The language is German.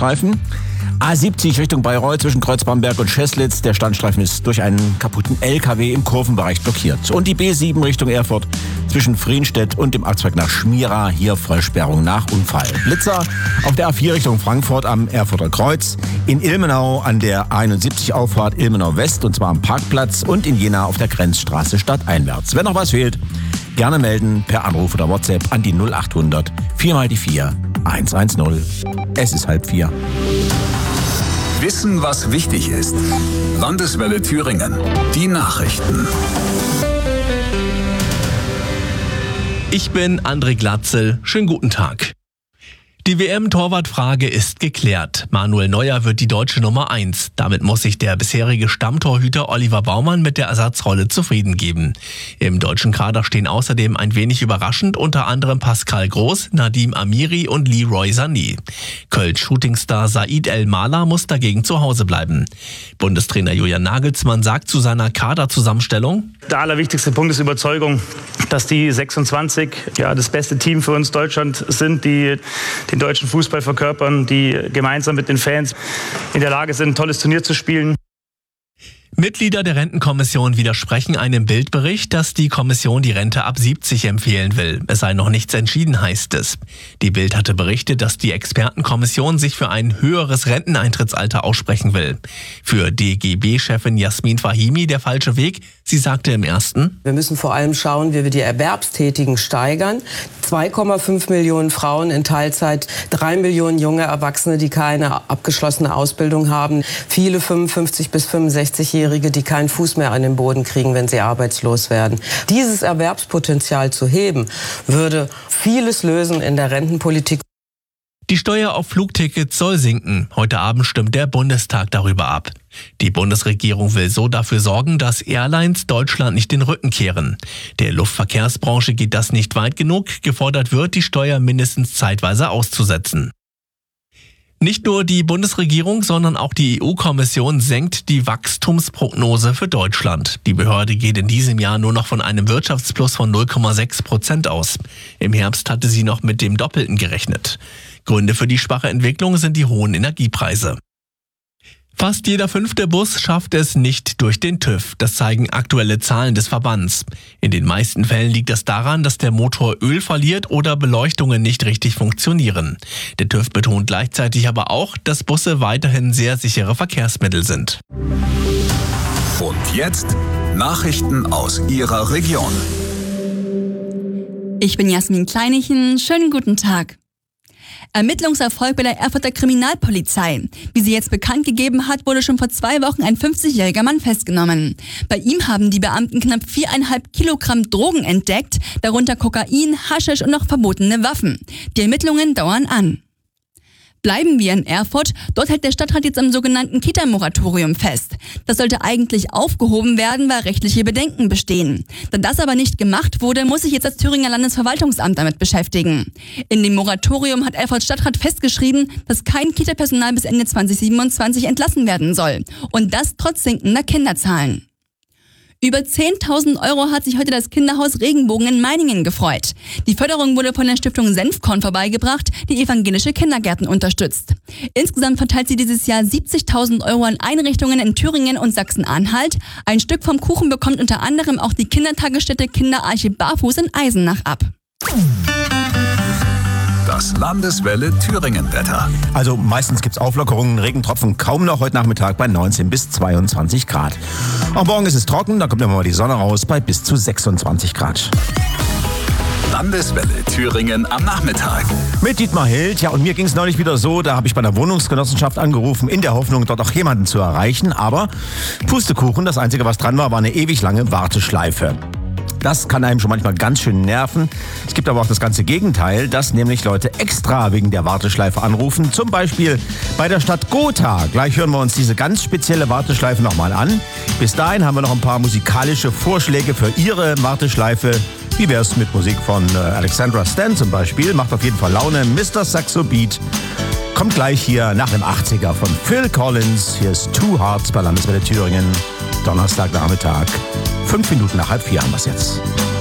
Standstreifen. A70 Richtung Bayreuth zwischen Kreuz-Bamberg und Scheslitz. Der Standstreifen ist durch einen kaputten LKW im Kurvenbereich blockiert. Und die B7 Richtung Erfurt zwischen Frienstedt und dem Abzweig nach Schmira. Hier Vollsperrung nach Unfall. Blitzer auf der A4 Richtung Frankfurt am Erfurter Kreuz. In Ilmenau an der A71 Auffahrt Ilmenau West und zwar am Parkplatz. Und in Jena auf der Grenzstraße stadteinwärts. Wenn noch was fehlt, gerne melden per Anruf oder WhatsApp an die 0800 4x4 110. Es ist 3:30. Wissen, was wichtig ist. Landeswelle Thüringen. Die Nachrichten. Ich bin André Glatzel. Schönen guten Tag. Die WM-Torwartfrage ist geklärt. Manuel Neuer wird die deutsche Nummer 1. Damit muss sich der bisherige Stammtorhüter Oliver Baumann mit der Ersatzrolle zufrieden geben. Im deutschen Kader stehen außerdem ein wenig überraschend unter anderem Pascal Groß, Nadim Amiri und Leroy Sané. Köln-Shootingstar Said El-Mala muss dagegen zu Hause bleiben. Bundestrainer Julian Nagelsmann sagt zu seiner Kaderzusammenstellung: Der allerwichtigste Punkt ist Überzeugung, dass die 26 das beste Team für uns Deutschland sind, die den deutschen Fußball verkörpern, die gemeinsam mit den Fans in der Lage sind, ein tolles Turnier zu spielen. Mitglieder der Rentenkommission widersprechen einem Bildbericht, dass die Kommission die Rente ab 70 empfehlen will. Es sei noch nichts entschieden, heißt es. Die Bild hatte berichtet, dass die Expertenkommission sich für ein höheres Renteneintrittsalter aussprechen will. Für DGB-Chefin Jasmin Fahimi der falsche Weg. Sie sagte im ersten: Wir müssen vor allem schauen, wie wir die Erwerbstätigen steigern. 2,5 Millionen Frauen in Teilzeit, 3 Millionen junge Erwachsene, die keine abgeschlossene Ausbildung haben, viele 55- bis 65-Jährige, die keinen Fuß mehr an den Boden kriegen, wenn sie arbeitslos werden. Dieses Erwerbspotenzial zu heben, würde vieles lösen in der Rentenpolitik. Die Steuer auf Flugtickets soll sinken. Heute Abend stimmt der Bundestag darüber ab. Die Bundesregierung will so dafür sorgen, dass Airlines Deutschland nicht den Rücken kehren. Der Luftverkehrsbranche geht das nicht weit genug. Gefordert wird, die Steuer mindestens zeitweise auszusetzen. Nicht nur die Bundesregierung, sondern auch die EU-Kommission senkt die Wachstumsprognose für Deutschland. Die Behörde geht in diesem Jahr nur noch von einem Wirtschaftsplus von 0,6% aus. Im Herbst hatte sie noch mit dem Doppelten gerechnet. Gründe für die schwache Entwicklung sind die hohen Energiepreise. Fast jeder 5. Bus schafft es nicht durch den TÜV. Das zeigen aktuelle Zahlen des Verbands. In den meisten Fällen liegt das daran, dass der Motor Öl verliert oder Beleuchtungen nicht richtig funktionieren. Der TÜV betont gleichzeitig aber auch, dass Busse weiterhin sehr sichere Verkehrsmittel sind. Und jetzt Nachrichten aus Ihrer Region. Ich bin Jasmin Kleinichen. Schönen guten Tag. Ermittlungserfolg bei der Erfurter Kriminalpolizei. Wie sie jetzt bekannt gegeben hat, wurde schon vor 2 Wochen ein 50-jähriger Mann festgenommen. Bei ihm haben die Beamten knapp 4,5 Kilogramm Drogen entdeckt, darunter Kokain, Haschisch und noch verbotene Waffen. Die Ermittlungen dauern an. Bleiben wir in Erfurt. Dort hält der Stadtrat jetzt am sogenannten Kita-Moratorium fest. Das sollte eigentlich aufgehoben werden, weil rechtliche Bedenken bestehen. Da das aber nicht gemacht wurde, muss sich jetzt das Thüringer Landesverwaltungsamt damit beschäftigen. In dem Moratorium hat Erfurts Stadtrat festgeschrieben, dass kein Kita-Personal bis Ende 2027 entlassen werden soll. Und das trotz sinkender Kinderzahlen. Über 10.000 € hat sich heute das Kinderhaus Regenbogen in Meiningen gefreut. Die Förderung wurde von der Stiftung Senfkorn vorbeigebracht, die evangelische Kindergärten unterstützt. Insgesamt verteilt sie dieses Jahr 70.000 € an Einrichtungen in Thüringen und Sachsen-Anhalt. Ein Stück vom Kuchen bekommt unter anderem auch die Kindertagesstätte Kinderarche Barfuß in Eisenach ab. Das Landeswelle Thüringen-Wetter. Also meistens gibt's Auflockerungen, Regentropfen kaum noch heute Nachmittag bei 19 bis 22 Grad. Auch morgen ist es trocken, da kommt immer mal die Sonne raus bei bis zu 26 Grad. Landeswelle Thüringen am Nachmittag. Mit Dietmar Hild, ja, und mir ging's neulich wieder so, da habe ich bei der Wohnungsgenossenschaft angerufen, in der Hoffnung, dort auch jemanden zu erreichen, aber Pustekuchen, das Einzige, was dran war, war eine ewig lange Warteschleife. Das kann einem schon manchmal ganz schön nerven. Es gibt aber auch das ganze Gegenteil, dass nämlich Leute extra wegen der Warteschleife anrufen. Zum Beispiel bei der Stadt Gotha. Gleich hören wir uns diese ganz spezielle Warteschleife nochmal an. Bis dahin haben wir noch ein paar musikalische Vorschläge für Ihre Warteschleife. Wie wär's mit Musik von Alexandra Stan zum Beispiel? Macht auf jeden Fall Laune. Mr. Saxo Beat kommt gleich hier nach dem 80er von Phil Collins. Hier ist Two Hearts bei Landeswelle Thüringen. Donnerstagnachmittag. 5 Minuten nach 3:30 haben wir es jetzt.